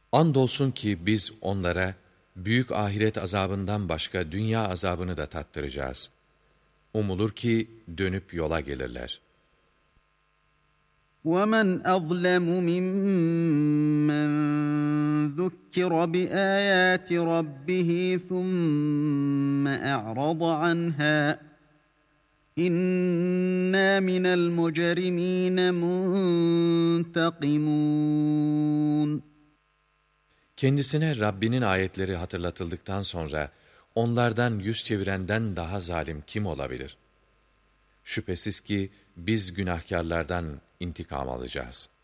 Andolsun ki biz onlara büyük ahiret azabından başka dünya azabını da tattıracağız. Umulur ki dönüp yola gelirler. وَمَنْ أَظْلَمُ مِمَّنْ ذُكِّرَ بِآيَاتِ رَبِّهِ ثُمَّ أَعْرَضَ عَنْهَا إِنَّا مِنَ الْمُجْرِمِينَ مُنْتَقِمُونَ. Kendisine Rabbinin ayetleri hatırlatıldıktan sonra onlardan yüz çevirenden daha zalim kim olabilir? Şüphesiz ki biz günahkarlardan intikam alacağız.